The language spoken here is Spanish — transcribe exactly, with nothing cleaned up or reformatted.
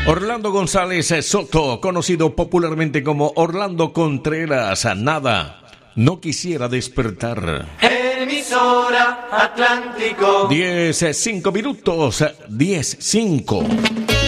Orlando González Soto, conocido popularmente como Orlando Contreras, nada, no quisiera despertar. Emisora Atlántico. Diez, cinco minutos, diez, cinco.